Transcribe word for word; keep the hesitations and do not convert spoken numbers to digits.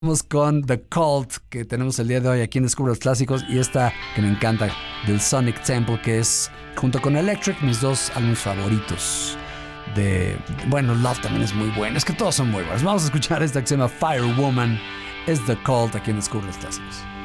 Vamos con The Cult, que tenemos el día de hoy aquí en Descubre los Clásicos, y esta que me encanta, del Sonic Temple, que es, junto con Electric, mis dos álbumes favoritos. De, bueno, Love también es muy bueno, es que todos son muy buenos. Vamos a escuchar esta que se llama Firewoman, es The Cult aquí en Descubre los Clásicos.